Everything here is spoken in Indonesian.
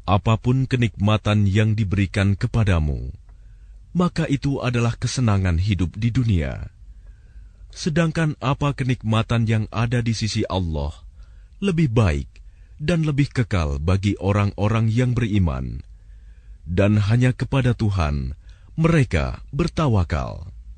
apapun kenikmatan yang diberikan kepadamu, maka itu adalah kesenangan hidup di dunia. Sedangkan apa kenikmatan yang ada di sisi Allah lebih baik dan lebih kekal bagi orang-orang yang beriman, dan hanya kepada Tuhan mereka bertawakal.